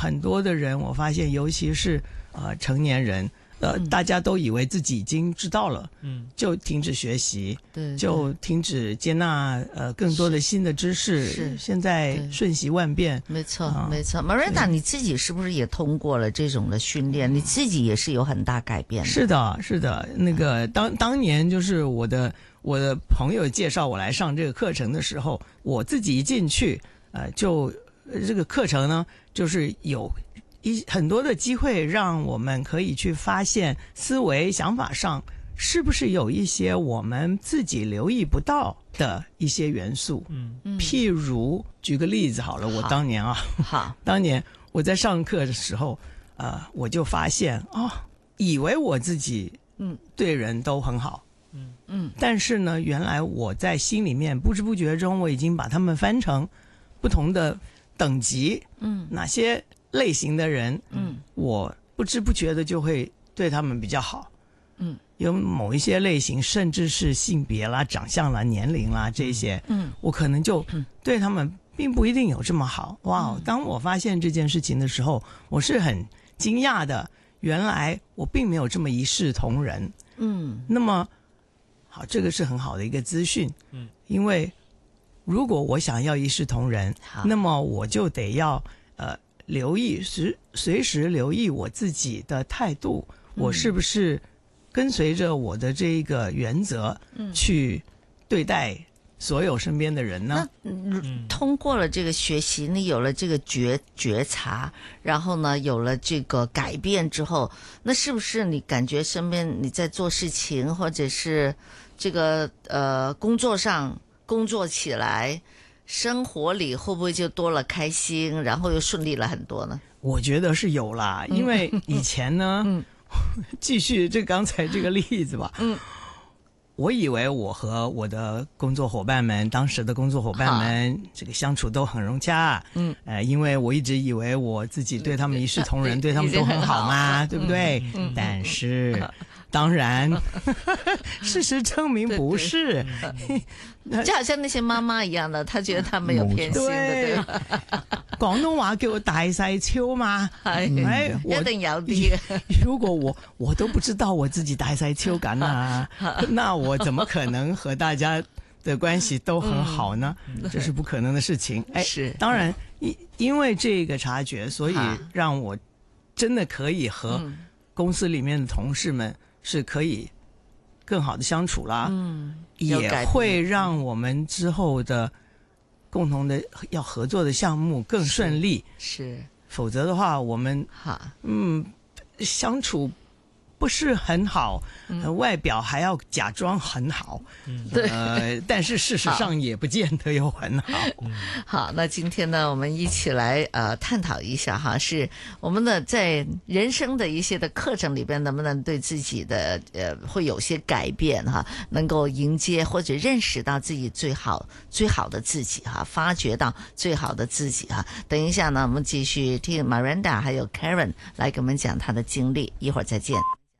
很多的人，我发现，尤其是成年人，大家都以为自己已经知道了，就停止学习， 对， 就停止接纳更多的新的知识。 是现在瞬息万变， 没错，没错。Miranda，你自己是不是也通过了这种的训练？你自己也是有很大改变的。 是的，是的。那个当年就是我的朋友介绍我来上这个课程的时候，我自己一进去，就这个课程呢，就是有很多的机会让我们可以去发现思维想法上是不是有一些我们自己留意不到的一些元素。譬如举个例子好了，我当年当年我在上课的时候，我就发现以为我自己对人都很好。但是呢，原来我在心里面不知不觉中，我已经把他们分成不同的等级。哪些类型的人，我不知不觉的就会对他们比较好。有某一些类型，甚至是性别啦、长相啦、年龄啦这些，我可能就对他们并不一定有这么好。哇！当我发现这件事情的时候，我是很惊讶的，原来我并没有这么一视同仁。那么好，这个是很好的一个资讯。因为如果我想要一视同仁，那么我就得要留意随时留意我自己的态度，我是不是跟随着我的这个原则去对待所有身边的人呢？ 通过了这个学习，你有了这个觉察，然后呢有了这个改变之后，那是不是你感觉身边你在做事情或者是这个工作上工作起来，生活里会不会就多了开心，然后又顺利了很多呢？ 我觉得是有啦，因为以前呢，继续刚才这个例子吧，我以为我和我的工作伙伴们，当时的工作伙伴们，这个相处都很融洽。因为我一直以为我自己对他们一视同仁，对他们都很好嘛，对不对？但是，当然，事实证明不是。 就好像那些妈妈一样的，她觉得她没有偏心的，对吧？ 廣東話叫大細超嘛， 一定有啲。 如果我都不知道我自己大細超緊啊，那我怎么可能和大家的关系都很好呢？这是不可能的事情。 是当然因为这个察觉，所以让我真的可以和公司里面的同事们是可以更好的相处啦。也会让我们之后的共同的要合作的项目更顺利。 是， 否则的话，我们相处不是很好，外表还要假装很好，但是事实上也不见得有很好。 好，那今天呢，我们一起来探讨一下哈，是我们的在人生的一些的课程里边，能不能对自己的会有些改变哈，能够迎接或者认识到自己最好的自己哈，发掘到最好的自己哈。等一下呢，我们继续听 Miranda 还有 Karen 来给我们讲她的经历，一会儿再见。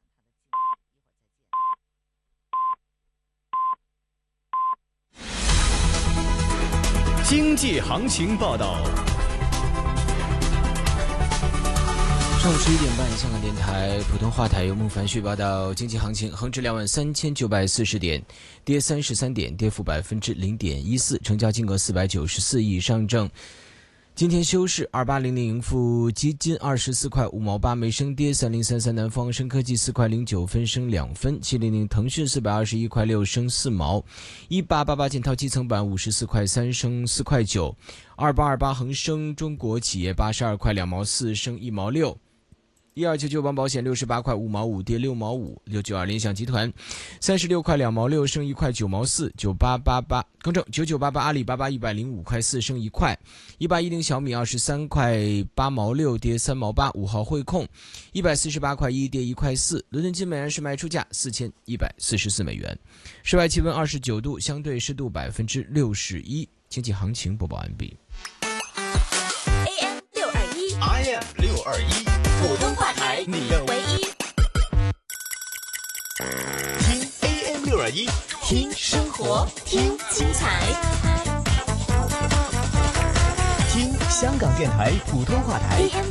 经济行情报道。 上午11点半，香港电台普通话台由孟凡旭报道经济行情。恒指23940点，跌33点，跌幅0.14%，成交金额494亿，上证今天休市2800盈富基金24块5毛8，没升跌3033，南方生科技4块09分升2分，700腾讯421块6升4毛，1888建滔基层板54块3升4块9，2828恒生中国企业82块2毛4升1毛6。1299邦保险68块5毛5跌6毛5，692联想集团36块2毛6升1块9毛4，9888更正9988阿里巴巴105块4升1块，1810小米23块8毛6跌3毛8，5号汇控148块1跌1块4，伦敦金每安士卖出价4144美元。室外气温29度，相对湿度61%。经济行情播报完毕。 AM 621 IM 621 普通话台， 你的唯一。 听 AM 621， 听生活，听精彩， 听香港电台普通话台。 AM